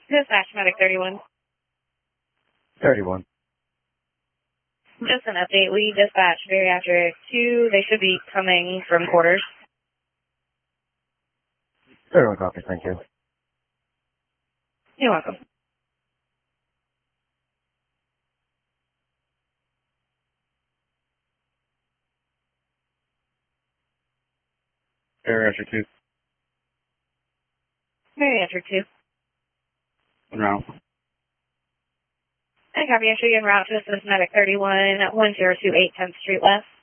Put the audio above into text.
Dispatch Medic 31. 31. Just an update. We dispatched bariatric 2. They should be coming from quarters. 31 copy, thank you. You're welcome. Bariatric 2. Bariatric 2. En route. I copy. I show you en route to assist Medic 31 at 1028 10th Street West.